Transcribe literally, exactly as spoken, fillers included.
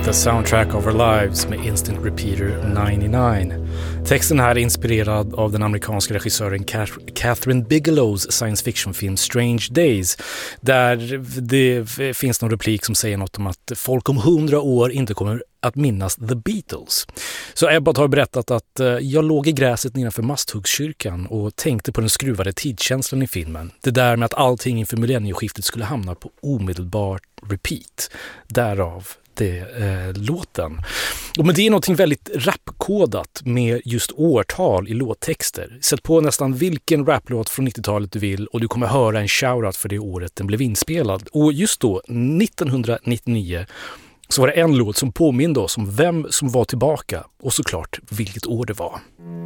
The Soundtrack of Our Lives med Instant Repeater nittionio. Texten här är inspirerad av den amerikanska regissören Catherine Bigelows science fiction-film Strange Days, där det finns någon replik som säger något om att folk om hundra år inte kommer att minnas The Beatles. Så Ebbot har berättat att uh, jag låg i gräset nedanför Masthuggskyrkan och tänkte på den skruvade tidskänslan i filmen. Det där med att allting inför millennieskiftet skulle hamna på omedelbar repeat. Därav det, eh, låten. Och men det är någonting väldigt rapkodat med just årtal i låttexter. Sätt på nästan vilken raplåt från nittiotalet du vill och du kommer höra en shoutout för det året den blev inspelad. Och just då, nittonhundranittionio, så var det en låt som påminde oss om vem som var tillbaka och såklart vilket år det var.